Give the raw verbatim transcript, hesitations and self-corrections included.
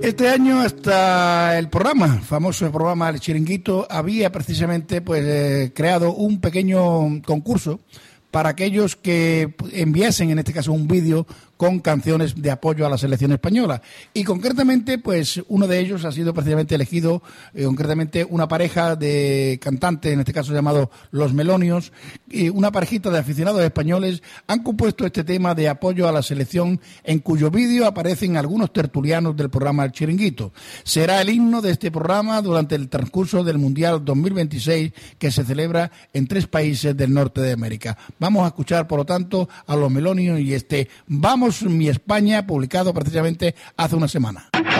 Este año hasta el programa, famoso programa El Chiringuito, había precisamente pues eh, creado un pequeño concurso para aquellos que enviasen, en este caso, un vídeo con canciones de apoyo a la selección española. Y concretamente, pues uno de ellos ha sido precisamente elegido, eh, concretamente una pareja de cantantes, en este caso llamado Los Melonios, y una parejita de aficionados españoles han compuesto este tema de apoyo a la selección, en cuyo vídeo aparecen algunos tertulianos del programa El Chiringuito. Será el himno de este programa durante el transcurso del Mundial dos mil veintiséis, que se celebra en tres países del norte de América. Vamos a escuchar, por lo tanto, a Los Melonios y este Vamos mi España, publicado precisamente hace una semana.